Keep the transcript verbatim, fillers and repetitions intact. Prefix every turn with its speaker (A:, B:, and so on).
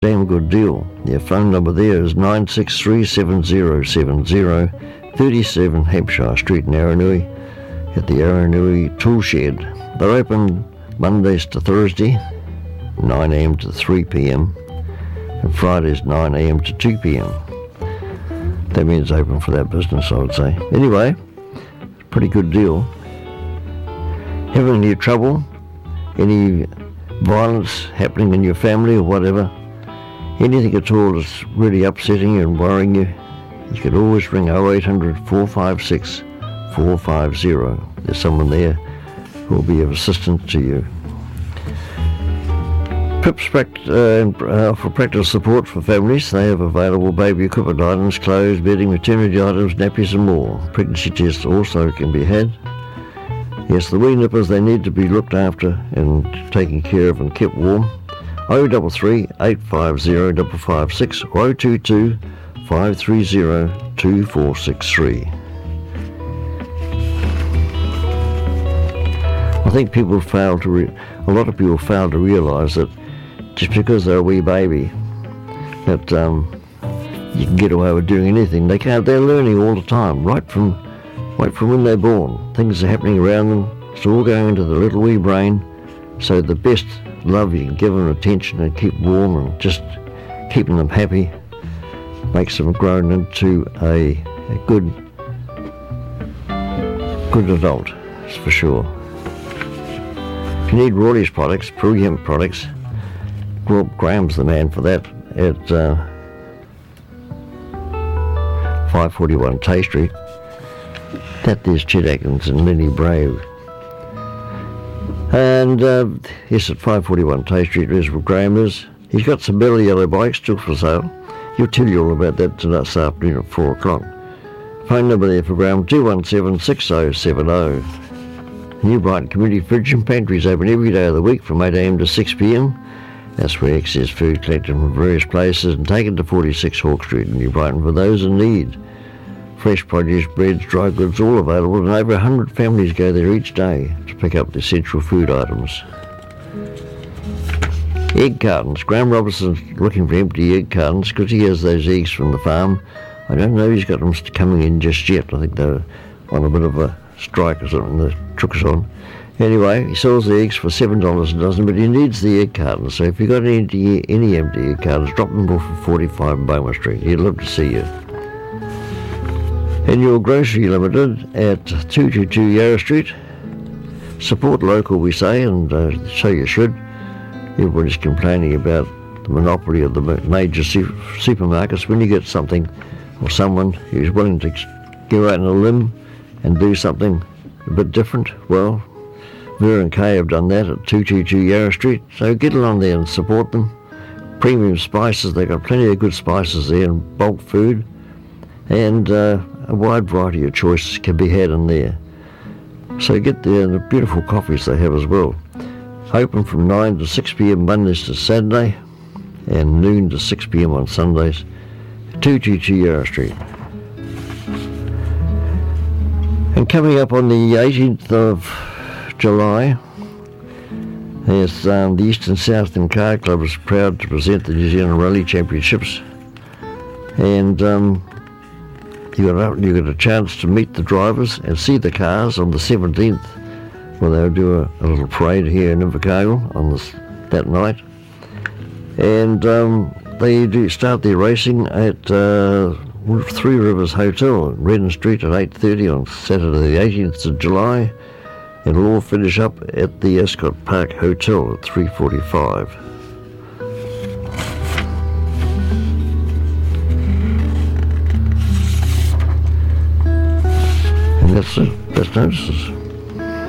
A: damn good deal. Their phone number there is nine six three, seven zero seven zero, thirty-seven Hampshire Street in Aranui at the Aranui Tool Shed. They're open Mondays to Thursday, nine a.m. to three p.m. and Fridays nine a.m. to two p.m. That means open for that business, I would say. Anyway, pretty good deal. Having any trouble, any violence happening in your family or whatever, anything at all that's really upsetting you and worrying you, you can always ring oh eight hundred, four five six, four five zero. There's someone there who will be of assistance to you. Pips pract- uh, uh, for practical support for families. They have available baby equipment items, clothes, bedding, maternity items, nappies and more. Pregnancy tests also can be had. Yes, the wee nippers, they need to be looked after and taken care of and kept warm. oh three three, eight five zero, five five six or oh two two, five three zero, two four six three. I think people fail to, re- a lot of people fail to realise that just because they're a wee baby, that um, you can get away with doing anything. They can't. They're learning all the time, right from, right from when they're born. Things are happening around them. It's all going into the little wee brain. So the best love you can give them, attention, and keep warm and just keeping them happy makes them grow into a, a good, good adult. That's for sure. If you need Rawley's products, Pru-Hemp products, Graham's the man for that at uh, five forty-one Tay Street. That there's Chet Atkins and Lenny Brave. And uh, yes, at five forty-one Tay Street is where Graham is. He's got some metal yellow bikes still for sale. He'll tell you all about that this afternoon at four o'clock. Phone number there for Graham, two one seven, six oh seven oh. New Brighton Community Fridge and Pantry is open every day of the week from eight a.m. to six p.m. That's where excess food collected from various places and taken to forty-six Hawke Street in New Brighton for those in need. Fresh produce, breads, dry goods, all available, and over one hundred families go there each day to pick up the essential food items. Egg cartons. Graham Robertson's looking for empty egg cartons because he has those eggs from the farm. I don't know if he's got them coming in just yet. I think they're on a bit of a strike or something the took us on. Anyway, he sells the eggs for seven dollars a dozen, but he needs the egg cartons. So if you've got any, any empty egg cartons, drop them off at forty-five Beaumont Street. He'd love to see you. And your Grocery Limited at two twenty-two Yarra Street. Support local, we say, and uh, so you should. Everybody's complaining about the monopoly of the major su- supermarkets. When you get something or someone who's willing to go out on a limb and do something a bit different, well, Vera and Kay have done that at two twenty-two Yarra Street, so get along there and support them. Premium spices, they've got plenty of good spices there and bulk food, and uh, a wide variety of choices can be had in there. So get there, and the beautiful coffees they have as well. Open from nine to six p.m. Mondays to Saturday, and noon to six p.m. on Sundays, two twenty-two Yarra Street. And coming up on the eighteenth of July, yes, um, the Eastern Southern Car Club is proud to present the New Zealand Rally Championships, and um, you got a, you got a chance to meet the drivers and see the cars on the seventeenth, where they'll do a, a little parade here in Invercargill on this, that night, and um, they do start their racing at uh, Three Rivers Hotel, Redden Street at eight thirty on Saturday the eighteenth of July. It'll all finish up at the Ascot Park Hotel at three forty-five. And that's it. That's notices.